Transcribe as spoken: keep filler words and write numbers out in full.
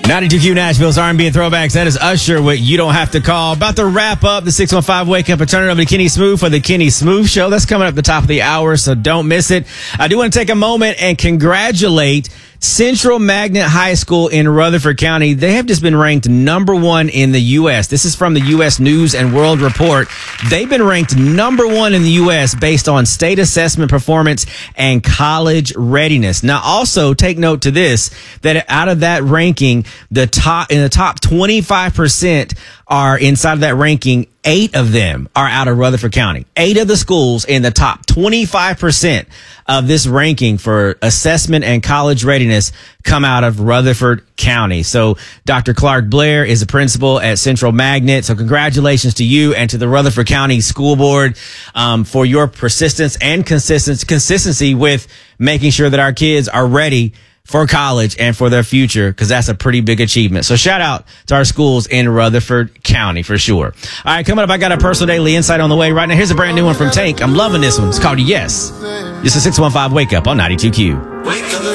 ninety-two Q Nashville's R and B and Throwbacks. That is Usher with You Don't Have to Call. About to wrap up the six one five Wake Up and turn it over to Kenny Smooth for the Kenny Smooth Show. That's coming up at the top of the hour, so don't miss it. I do want to take a moment and congratulate Central Magnet High School in Rutherford County. They have just been ranked number one in the U S. This is from the U S News and World Report. They've been ranked number one in the U S based on state assessment performance and college readiness. Now, also take note to this, that out of that ranking, the top in the top twenty-five percent are inside of that ranking. Eight of them are out of Rutherford County. Eight of the schools in the top twenty-five percent of this ranking for assessment and college readiness come out of Rutherford County. So Doctor Clark Blair is a principal at Central Magnet. So congratulations to you and to the Rutherford County School Board um, for your persistence and consistency, consistency with making sure that our kids are ready for college and for their future, because that's a pretty big achievement. So shout out to our schools in Rutherford County for sure. All right, coming up, I got a personal daily insight on the way right now. Here's a brand new one from Tank. I'm loving this one. It's called Yes. It's a six one five Wake Up on ninety-two Q. Wake up.